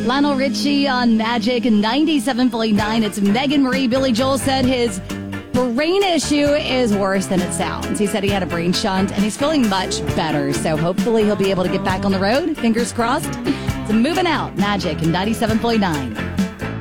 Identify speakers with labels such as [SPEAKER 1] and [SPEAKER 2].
[SPEAKER 1] Lionel Richie on Magic 97.9. It's Megan Marie. Billy Joel said his brain issue is worse than it sounds. He said he had a brain shunt and he's feeling much better. So hopefully he'll be able to get back on the road. Fingers crossed. So moving out. Magic 97.9.